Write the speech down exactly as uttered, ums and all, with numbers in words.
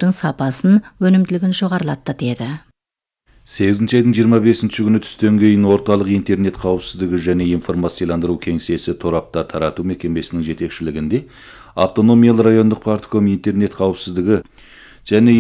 қызметтердің сапасын, өнімділігін жоғарылатты деді. сегизинчи айдын жыйырма бешинчи күнү түстөн кийин орталык интернет коопсуздугу жана информацияландыруу кеңсеси Торапта таратуу мекемесинин жетекчилигинде автономиялуу райондук партком интернет коопсуздугу және